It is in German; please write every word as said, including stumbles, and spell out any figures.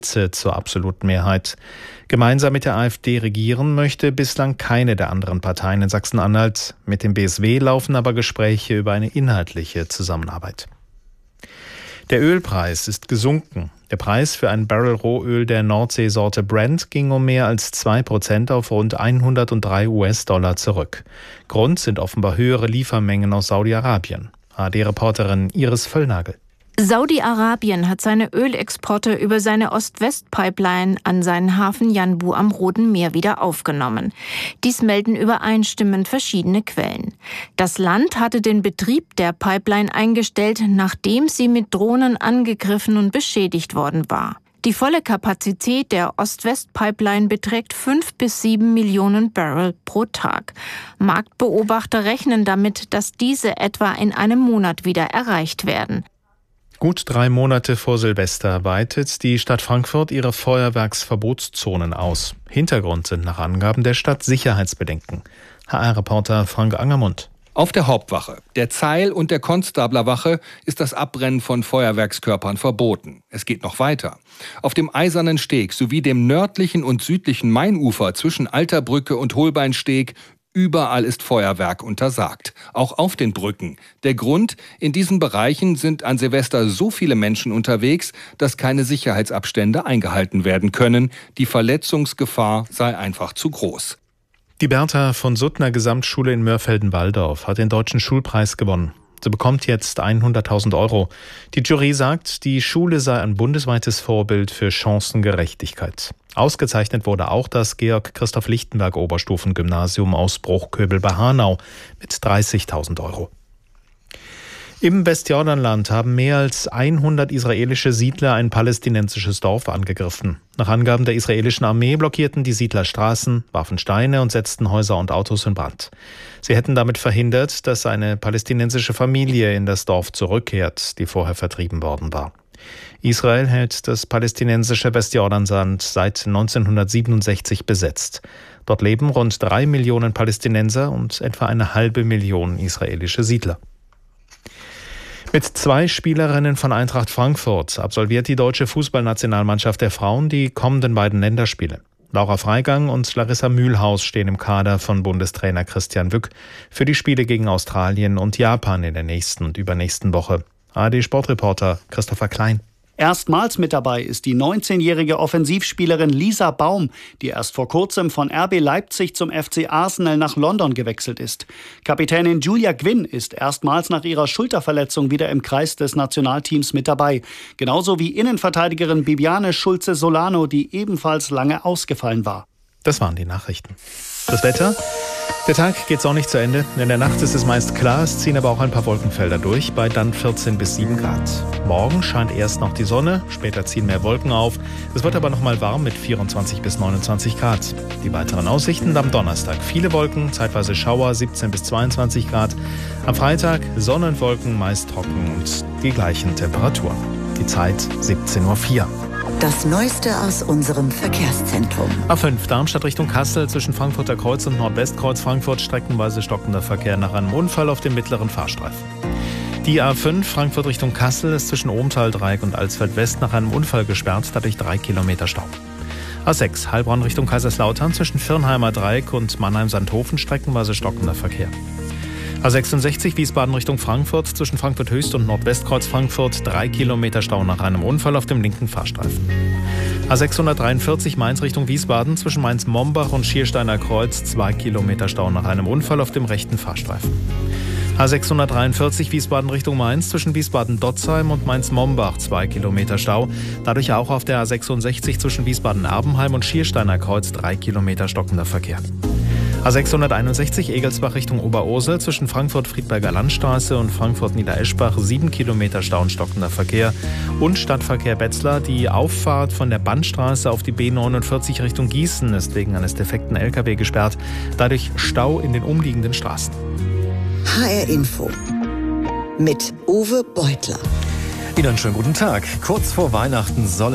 zur absoluten Mehrheit. Gemeinsam mit der AfD regieren möchte bislang keine der anderen Parteien in Sachsen-Anhalt. Mit dem B S W laufen aber Gespräche über eine inhaltliche Zusammenarbeit. Der Ölpreis ist gesunken. Der Preis für ein Barrel Rohöl der Nordseesorte Brent ging um mehr als zwei Prozent auf rund hundertdrei US-Dollar zurück. Grund sind offenbar höhere Liefermengen aus Saudi-Arabien. A D-Reporterin Iris Völlnagel. Saudi-Arabien hat seine Ölexporte über seine Ost-West-Pipeline an seinen Hafen Yanbu am Roten Meer wieder aufgenommen. Dies melden übereinstimmend verschiedene Quellen. Das Land hatte den Betrieb der Pipeline eingestellt, nachdem sie mit Drohnen angegriffen und beschädigt worden war. Die volle Kapazität der Ost-West-Pipeline beträgt fünf bis sieben Millionen Barrel pro Tag. Marktbeobachter rechnen damit, dass diese etwa in einem Monat wieder erreicht werden. Gut drei Monate vor Silvester weitet die Stadt Frankfurt ihre Feuerwerksverbotszonen aus. Hintergrund sind nach Angaben der Stadt Sicherheitsbedenken. H R-Reporter Frank Angermund. Auf der Hauptwache, der Zeil- und der Konstablerwache ist das Abbrennen von Feuerwerkskörpern verboten. Es geht noch weiter. Auf dem Eisernen Steg sowie dem nördlichen und südlichen Mainufer zwischen Alterbrücke und Holbeinsteg überall ist Feuerwerk untersagt, auch auf den Brücken. Der Grund: in diesen Bereichen sind an Silvester so viele Menschen unterwegs, dass keine Sicherheitsabstände eingehalten werden können. Die Verletzungsgefahr sei einfach zu groß. Die Bertha von Suttner Gesamtschule in Mörfelden-Walldorf hat den Deutschen Schulpreis gewonnen. Sie bekommt jetzt hunderttausend Euro. Die Jury sagt, die Schule sei ein bundesweites Vorbild für Chancengerechtigkeit. Ausgezeichnet wurde auch das Georg-Christoph-Lichtenberg-Oberstufengymnasium aus Bruchköbel bei Hanau mit dreißigtausend Euro. Im Westjordanland haben mehr als hundert israelische Siedler ein palästinensisches Dorf angegriffen. Nach Angaben der israelischen Armee blockierten die Siedler Straßen, warfen Steine und setzten Häuser und Autos in Brand. Sie hätten damit verhindert, dass eine palästinensische Familie in das Dorf zurückkehrt, die vorher vertrieben worden war. Israel hält das palästinensische Westjordanland seit neunzehnhundertsiebenundsechzig besetzt. Dort leben rund drei Millionen Palästinenser und etwa eine halbe Million israelische Siedler. Mit zwei Spielerinnen von Eintracht Frankfurt absolviert die deutsche Fußballnationalmannschaft der Frauen die kommenden beiden Länderspiele. Laura Freigang und Larissa Mühlhaus stehen im Kader von Bundestrainer Christian Wück für die Spiele gegen Australien und Japan in der nächsten und übernächsten Woche. A R D-Sportreporter Christopher Klein. Erstmals mit dabei ist die neunzehnjährige Offensivspielerin Lisa Baum, die erst vor kurzem von R B Leipzig zum F C Arsenal nach London gewechselt ist. Kapitänin Julia Gwynn ist erstmals nach ihrer Schulterverletzung wieder im Kreis des Nationalteams mit dabei. Genauso wie Innenverteidigerin Bibiane Schulze-Solano, die ebenfalls lange ausgefallen war. Das waren die Nachrichten. Das Wetter? Der Tag geht sonnig zu Ende. In der Nacht ist es meist klar, es ziehen aber auch ein paar Wolkenfelder durch, bei dann vierzehn bis sieben Grad. Morgen scheint erst noch die Sonne, später ziehen mehr Wolken auf. Es wird aber noch mal warm mit vierundzwanzig bis neunundzwanzig Grad. Die weiteren Aussichten am Donnerstag: viele Wolken, zeitweise Schauer, siebzehn bis zweiundzwanzig Grad. Am Freitag Sonne und Wolken, meist trocken und die gleichen Temperaturen. Die Zeit siebzehn Uhr vier. Das Neueste aus unserem Verkehrszentrum. A fünf Darmstadt Richtung Kassel zwischen Frankfurter Kreuz und Nordwestkreuz Frankfurt streckenweise stockender Verkehr nach einem Unfall auf dem mittleren Fahrstreifen. Die A fünf Frankfurt Richtung Kassel ist zwischen Ohmtal-Dreieck und Alsfeld West nach einem Unfall gesperrt, dadurch drei Kilometer Stau. A sechs Heilbronn Richtung Kaiserslautern zwischen Firnheimer Dreieck und Mannheim-Sandhofen streckenweise stockender Verkehr. A sechsundsechzig Wiesbaden Richtung Frankfurt zwischen Frankfurt Höchst und Nordwestkreuz Frankfurt drei Kilometer Stau nach einem Unfall auf dem linken Fahrstreifen. A sechshundertdreiundvierzig Mainz Richtung Wiesbaden zwischen Mainz-Mombach und Schiersteiner Kreuz zwei Kilometer Stau nach einem Unfall auf dem rechten Fahrstreifen. A sechshundertdreiundvierzig Wiesbaden Richtung Mainz zwischen Wiesbaden-Dotzheim und Mainz-Mombach zwei Kilometer Stau. Dadurch auch auf der A sechsundsechzig zwischen Wiesbaden-Erbenheim und Schiersteiner Kreuz drei Kilometer stockender Verkehr. A sechshunderteinundsechzig Egelsbach Richtung Oberursel zwischen Frankfurt-Friedberger Landstraße und Frankfurt-Niedereschbach sieben Kilometer Stau und stockender Verkehr. Und Stadtverkehr Wetzlar: die Auffahrt von der Bandstraße auf die B neunundvierzig Richtung Gießen ist wegen eines defekten L K W gesperrt. Dadurch Stau in den umliegenden Straßen. H R Info mit Uwe Beutler. Ihnen einen schönen guten Tag. Kurz vor Weihnachten soll